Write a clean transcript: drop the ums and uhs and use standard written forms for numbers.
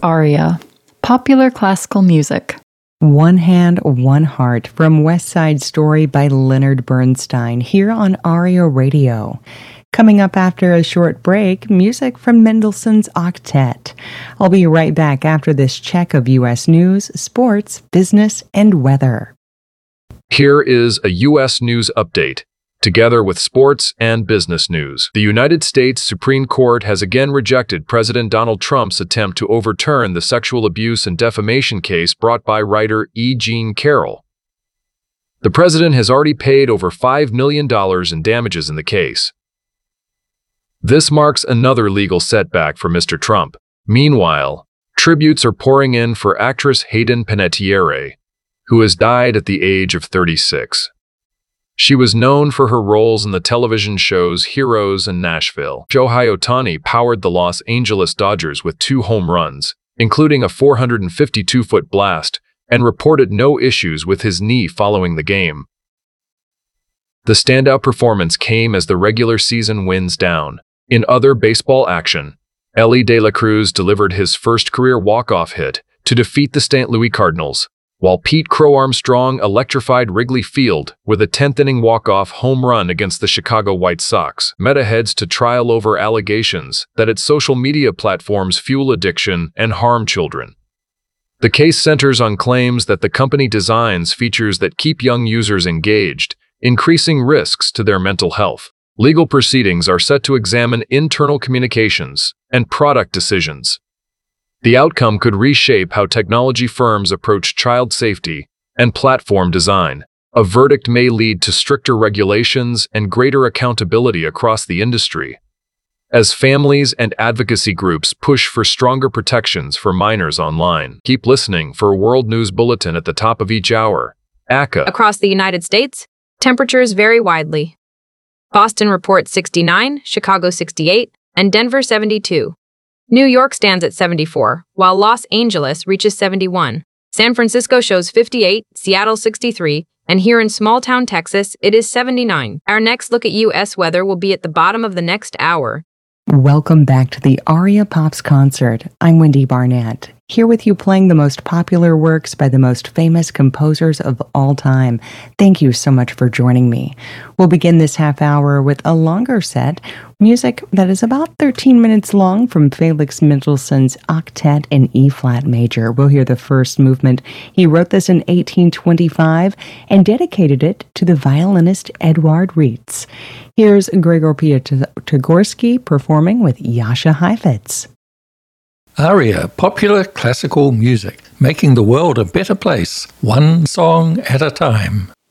Aria, popular classical music. One Hand, One Heart from West Side Story by Leonard Bernstein here on Aria Radio. Coming up after a short break, music from Mendelssohn's Octet. I'll be right back after this check of U.S. news, sports, business, and weather. Here is a U.S. news update. Together with sports and business news, the United States Supreme Court has again rejected President Donald Trump's attempt to overturn the sexual abuse and defamation case brought by writer E. Jean Carroll. The president has already paid over $5 million in damages in the case. This marks another legal setback for Mr. Trump. Meanwhile, tributes are pouring in for actress Hayden Panettiere, who has died at the age of 36. She was known for her roles in the television shows Heroes and Nashville. Shohei Ohtani powered the Los Angeles Dodgers with 2 home runs, including a 452-foot blast, and reported no issues with his knee following the game. The standout performance came as the regular season winds down. In other baseball action, Elly De La Cruz delivered his first career walk-off hit to defeat the St. Louis Cardinals, while Pete Crow Armstrong electrified Wrigley Field with a 10th-inning walk-off home run against the Chicago White Sox. Meta heads to trial over allegations that its social media platforms fuel addiction and harm children. The case centers on claims that the company designs features that keep young users engaged, increasing risks to their mental health. Legal proceedings are set to examine internal communications and product decisions. The outcome could reshape how technology firms approach child safety and platform design. A verdict may lead to stricter regulations and greater accountability across the industry, as families and advocacy groups push for stronger protections for minors online. Keep listening for a World News Bulletin at the top of each hour. ACA. Across the United States, temperatures vary widely. Boston reports 69, Chicago 68, and Denver 72. New York stands at 74, while Los Angeles reaches 71. San Francisco shows 58, Seattle 63, and here in small-town Texas, it is 79. Our next look at U.S. weather will be at the bottom of the next hour. Welcome back to the Aria Pops concert. I'm Wendy Barnett, here with you playing the most popular works by the most famous composers of all time. Thank you so much for joining me. We'll begin this half hour with a longer set, music that is about 13 minutes long from Felix Mendelssohn's Octet in E-flat major. We'll hear the first movement. He wrote this in 1825 and dedicated it to the violinist Eduard Rietz. Here's Gregor Piatigorsky performing with Jascha Heifetz. Aria, popular classical music, making the world a better place, one song at a time.